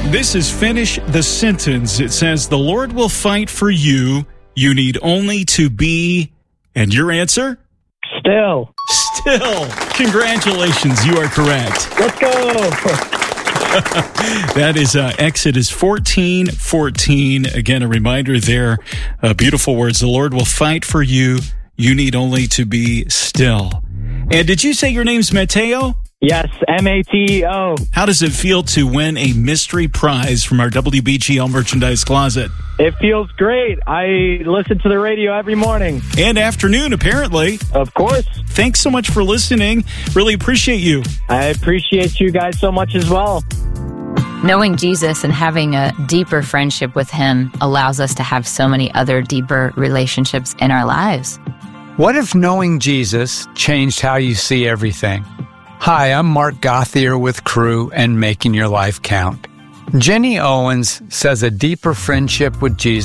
This is Finish the Sentence. It says, the Lord will fight for you. You need only to be, and your answer? Still. Still. Congratulations. You are correct. Let's go. That is Exodus 14:14. Again, a reminder there. Beautiful words. The Lord will fight for you. You need only to be still. And did you say your name's Mateo? Yes, Mateo. How does it feel to win a mystery prize from our WBGL merchandise closet? It feels great. I listen to the radio every morning. And afternoon, apparently. Of course. Thanks so much for listening. Really appreciate you. I appreciate you guys so much as well. Knowing Jesus and having a deeper friendship with him allows us to have so many other deeper relationships in our lives. What if knowing Jesus changed how you see everything? Hi, I'm Mark Gothier with Crew and Making Your Life Count. Jenny Owens says a deeper friendship with Jesus